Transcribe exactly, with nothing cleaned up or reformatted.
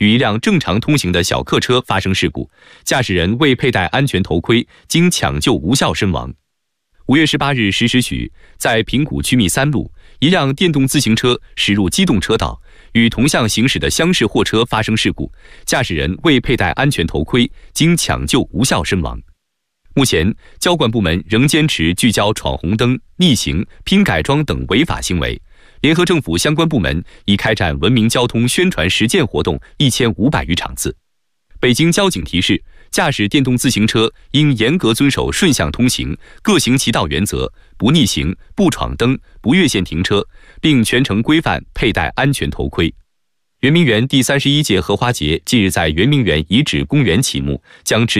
与一辆正常通行的小客车发生事故，驾驶人未佩戴安全头盔，经抢救无效身亡。五月十八日十时许，在平谷区密三路，一辆电动自行车驶入机动车道，与同向行驶的厢式货车发生事故，驾驶人未佩戴安全头盔，经抢救无效身亡。目前，交管部门仍坚持聚焦闯红灯、逆行、拼改装等违法行为。联合政府相关部门已开展文明交通宣传实践活动一千五百余场次。北京交警提示，驾驶电动自行车应严格遵守顺向通行、各行其道原则，不逆行、不闯灯、不越线停车，并全程规范佩戴安全头盔。圆明园第三十一届荷花节近日在圆明园遗址公园启幕，将持